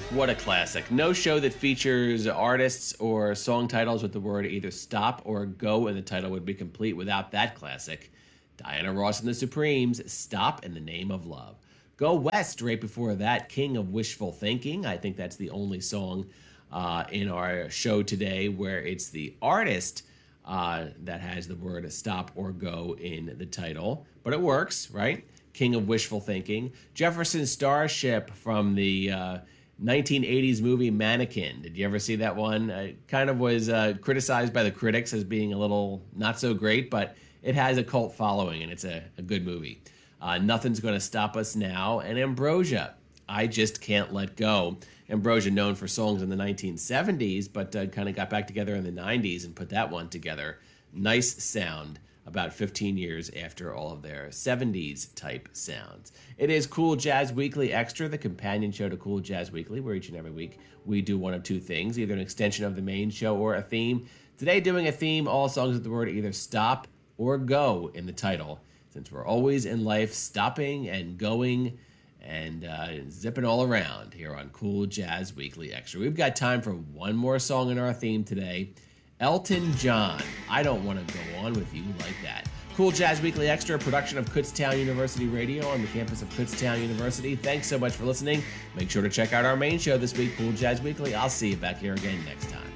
What a classic. No show that features artists or song titles with the word either stop or go in the title would be complete without that classic. Diana Ross and the Supremes, Stop in the Name of Love. Go West, right before that, King of Wishful Thinking. I think that's the only song in our show today where it's the artist that has the word stop or go in the title. But it works, right? King of Wishful Thinking. Jefferson Starship from the 1980s movie Mannequin. Did you ever see that one? It kind of was criticized by the critics as being a little not so great, but it has a cult following and it's a good movie. Nothing's Gonna Stop Us Now, and Ambrosia, I Just Can't Let Go. Ambrosia, known for songs in the 1970s, but kind of got back together in the 90s and put that one together. Nice sound about 15 years after all of their 70s type sounds. It is Cool Jazz Weekly Extra, the companion show to Cool Jazz Weekly, where each and every week we do one of two things, either an extension of the main show or a theme. Today doing a theme, all songs with the word either stop or go in the title, since we're always in life stopping and going and zipping all around here on Cool Jazz Weekly Extra. We've got time for one more song in our theme today. Elton John, I Don't Want to Go On With You Like That. Cool Jazz Weekly Extra, a production of Kutztown University Radio on the campus of Kutztown University. Thanks so much for listening. Make sure to check out our main show this week, Cool Jazz Weekly. I'll see you back here again next time.